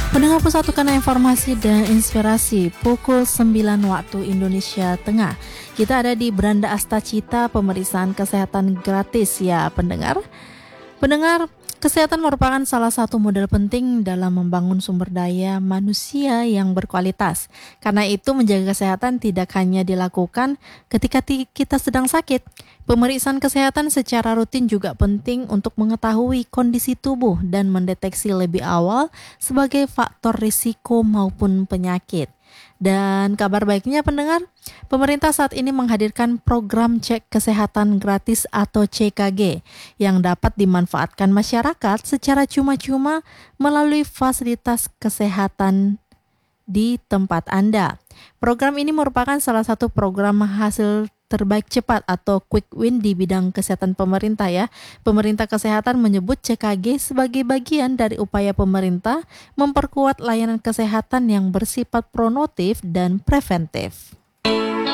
Pendengar Pusat Tukana Informasi dan Inspirasi, pukul 9 waktu Indonesia Tengah. Kita ada di Beranda Astacita, pemeriksaan kesehatan gratis ya pendengar. Pendengar, kesehatan merupakan salah satu modal penting dalam membangun sumber daya manusia yang berkualitas. Karena itu menjaga kesehatan tidak hanya dilakukan ketika kita sedang sakit. Pemeriksaan kesehatan secara rutin juga penting untuk mengetahui kondisi tubuh dan mendeteksi lebih awal sebagai faktor risiko maupun penyakit. Dan kabar baiknya pendengar, pemerintah saat ini menghadirkan program cek kesehatan gratis atau CKG yang dapat dimanfaatkan masyarakat secara cuma-cuma melalui fasilitas kesehatan di tempat Anda. Program ini merupakan salah satu program hasil terbaik cepat atau quick win di bidang kesehatan pemerintah ya. Pemerintah kesehatan menyebut CKG sebagai bagian dari upaya pemerintah memperkuat layanan kesehatan yang bersifat promotif dan preventif.